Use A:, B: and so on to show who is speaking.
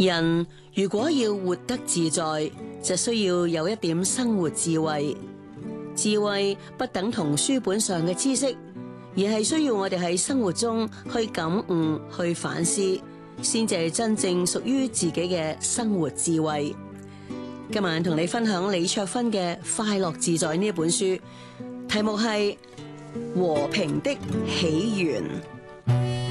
A: 人如果要活得自在，就需要有一點生活智慧。智慧不等同書本上嘅知識，而係需要我哋喺生活中去感悟、去反思，先至係真正屬於自己嘅生活智慧。今晚同你分享李卓芬嘅《快樂自在》呢本書，題目係和平的起源。